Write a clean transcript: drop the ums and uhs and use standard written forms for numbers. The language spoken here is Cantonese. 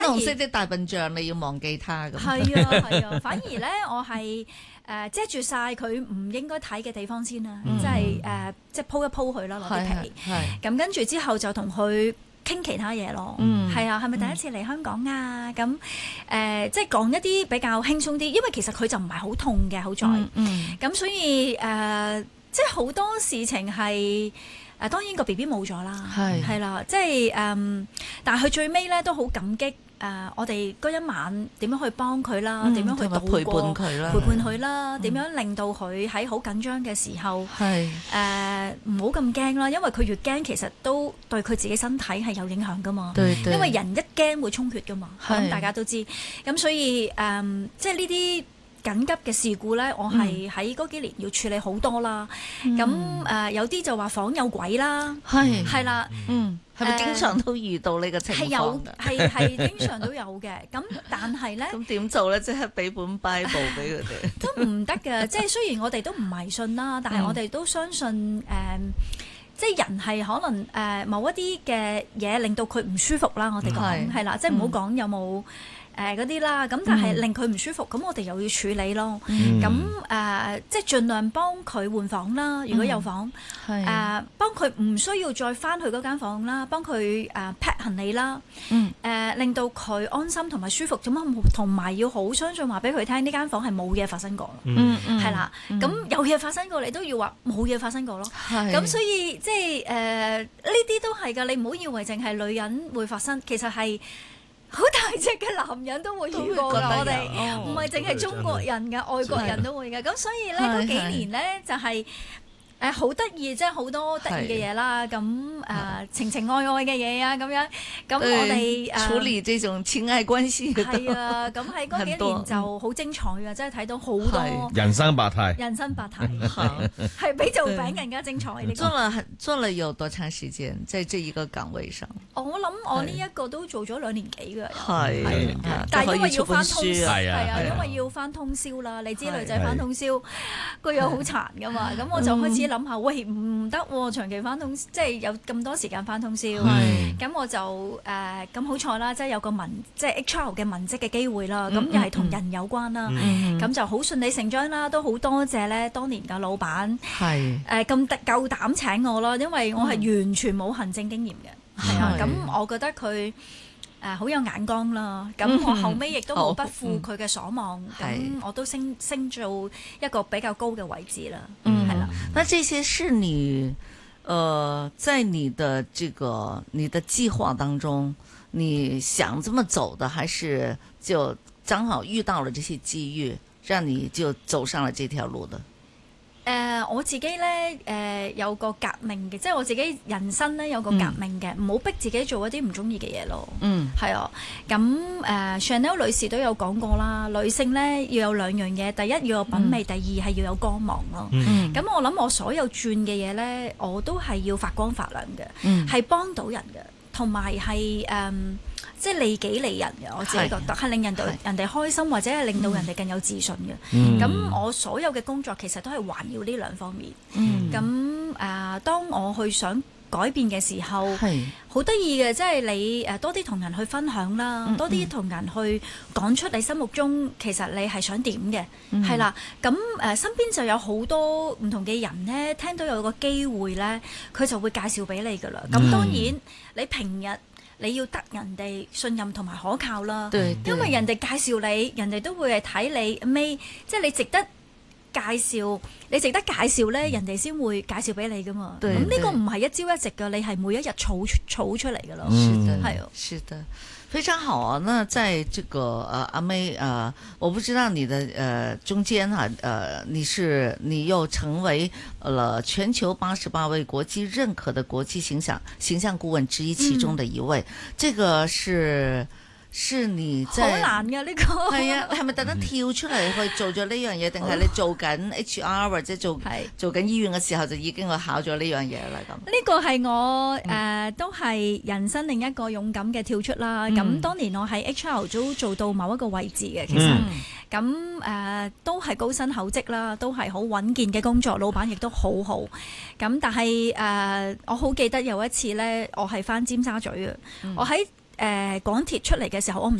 紅色的大笨象你要忘記它咁。 係啊，反而咧我係遮住晒佢唔應該睇嘅地方先啦，即係鋪一鋪佢啦，攞啲皮，咁跟住之後就同佢傾其他嘢咯。係啊，係咪第一次嚟香港啊？咁即係講一啲比較輕鬆啲，因為其實佢就唔係好痛嘅，好在。咁所以即係好多事情係。當然個 BB 冇咗啦，係啦，即係但係佢最尾咧都好感激我哋嗰一晚點樣去幫佢啦，點樣去度過陪伴佢啦，點樣令到佢喺好緊張嘅時候唔好咁驚啦，因為佢越驚其實都對佢自己身體係有影響噶嘛，因為人一驚會充血噶嘛，咁大家都知，咁所以即係呢啲緊急嘅事故咧，我係喺嗰幾年要處理好多啦。咁有啲就話房有鬼啦，係啦， 係咪經常都遇到呢個情況？ 係經常都有嘅。咁但係咧， 咁點做咧？即係俾本 Bible 俾佢哋都唔得嘅。即係雖然我哋都唔迷信啦，但係我哋都相信即係人係可能某一啲嘅嘢令到佢唔舒服啦。我哋講係啦，即係唔好講有冇。嗰啲啦，咁但係令佢唔舒服，咁我哋又要處理咯。咁即係盡量幫佢換房啦，如果有房，幫佢唔需要再翻去嗰間房啦，幫佢pack 行李啦，令到佢安心同埋舒服。咁同埋要好相信話俾佢聽，呢間房係冇嘢發生過，係啦。咁有嘢發生過，你都要話冇嘢發生過咯。咁所以即係呢啲都係㗎，你唔好以為淨係女人會發生，其實係。好大隻嘅男人都會遇過㗎，我哋唔係淨係中國人嘅，外國人都會嘅。咁所以咧嗰幾年咧就係好得意，即係好多得意嘅嘢啦。咁情情愛愛嘅嘢啊，咁樣。咁我哋處理這種情愛關係係啊。咁喺嗰幾年就好精彩嘅，即係睇到好多人生百態。 人生百態係比做餅更加精彩。 做了有多長時間在這一個崗位上？ 我諗我呢一個都做咗2年幾㗎。 係， 但係因為要翻通宵， 係啊， 因為要翻通宵啦。你知女仔翻通宵個樣好殘㗎嘛。咁我就開始諗下，喂唔得喎，長期翻通即係有咁多時間翻通宵。咁我就咁好彩啦，即係有個即係 HR 嘅文職嘅機會啦。咁又係同人有關啦。咁就好順理成章啦，都好多謝咧當年嘅老闆咁夠膽請我咯，因為我係完全冇行政經驗嘅。係啊，咁我覺得佢好有眼光啦。咁我後尾亦都冇不負佢嘅所望，咁我都升做一個比較高嘅位置啦。係啦。 那這些是你，在你的計劃當中，你想這麼走的，還是就正好遇到了這些機遇，讓你就走上了這條路的？ 我自己咧有個革命嘅，即係我自己人生咧有個革命嘅，唔好逼自己做一啲唔中意嘅嘢咯。係啊。咁Chanel 女士都有講過啦，女性咧要有2樣嘢，第一要有品味，第二係要有光芒咯。咁我諗我所有轉嘅嘢咧，我都係要發光發亮嘅，係幫到人嘅，同埋係即係利己利人嘅，我自己覺得係令人哋開心，或者係令到人哋更有自信嘅。咁我所有嘅工作其實都係環繞呢2方面。咁當我去想改變嘅時候，好得意嘅，即係你多啲同人去分享啦，多啲同人去講出你心目中其實你係想點嘅，係啦。咁身邊就有好多唔同嘅人咧，聽到有個機會咧，佢就會介紹俾你噶啦。咁當然你平日你要得人哋信任同埋可靠啦，因為人哋介紹你，人哋都會係睇你即係你值得介紹咧，人哋先會介紹俾你噶嘛。咁呢個唔係一朝一夕噶，你係每一日儲出嚟噶咯。 是的，非常好啊！那在這個阿妹我不知道你的中間你又成為了全球88位國際認可的國際形象顧問之一其中的一位，這個是你在好難嘅呢個係啊，係咪特登跳出嚟去做咗呢樣嘢，定係你做緊 HR 或者做緊醫院嘅時候就已經去考咗呢樣嘢啦？咁呢個係我都係人生另一個勇敢嘅跳出啦。咁當年我喺 HR 都做到某一個位置嘅，其實咁都係高薪厚職啦，都係好穩健嘅工作，老闆亦都好好。咁但係我好記得有一次呢，我係返尖沙咀啊，我喺港鐵出嚟嘅時候，我唔